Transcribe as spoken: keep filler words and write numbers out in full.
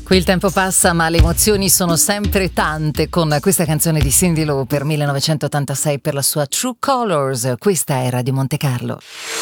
Qui il tempo passa ma le emozioni sono sempre tante con questa canzone di Cyndi Lauper millenovecentottantasei per la sua True Colors. Questa era di Monte Carlo.